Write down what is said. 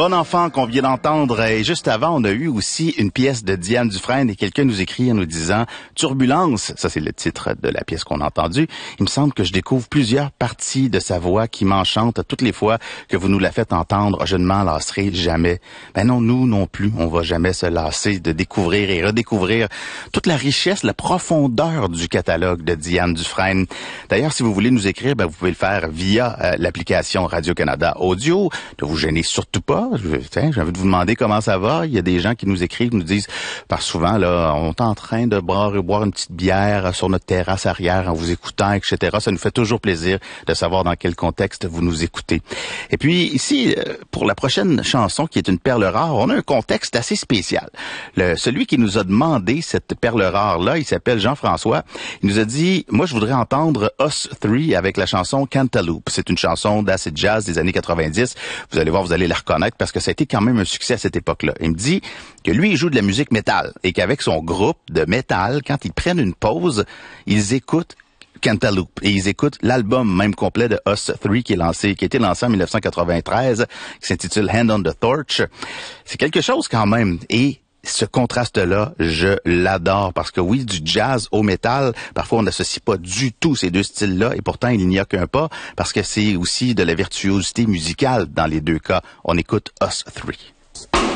Bon enfant qu'on vient d'entendre. Et juste avant, on a eu aussi une pièce de Diane Dufresne et quelqu'un nous écrit en nous disant « Turbulence », ça c'est le titre de la pièce qu'on a entendue. Il me semble que je découvre plusieurs parties de sa voix qui m'enchantent toutes les fois que vous nous la faites entendre. Je ne m'en lasserai jamais. Ben non, nous non plus, on va jamais se lasser de découvrir et redécouvrir toute la richesse, la profondeur du catalogue de Diane Dufresne. D'ailleurs, si vous voulez nous écrire, ben vous pouvez le faire via l'application Radio-Canada Audio. Ne vous gênez surtout pas. J'ai envie de vous demander comment ça va. Il y a des gens qui nous écrivent, nous disent, parce souvent, là, on est en train de boire une petite bière sur notre terrasse arrière en vous écoutant, etc. Ça nous fait toujours plaisir de savoir dans quel contexte vous nous écoutez. Et puis, ici, pour la prochaine chanson, qui est une perle rare, on a un contexte assez spécial. Celui qui nous a demandé cette perle rare-là, il s'appelle Jean-François. Il nous a dit, moi, je voudrais entendre Us Three avec la chanson Cantaloupe. C'est une chanson d'acid jazz des années 90. Vous allez voir, vous allez la reconnaître parce que ça a été quand même un succès à cette époque-là. Il me dit que lui, il joue de la musique métal et qu'avec son groupe de métal, quand ils prennent une pause, ils écoutent Cantaloupe et ils écoutent l'album même complet de Us Three qui a été lancé en 1993, qui s'intitule Hand on the Torch. C'est quelque chose quand même. Et ce contraste-là, je l'adore parce que oui, du jazz au métal, parfois on n'associe pas du tout ces deux styles-là et pourtant il n'y a qu'un pas parce que c'est aussi de la virtuosité musicale dans les deux cas. On écoute Us Three.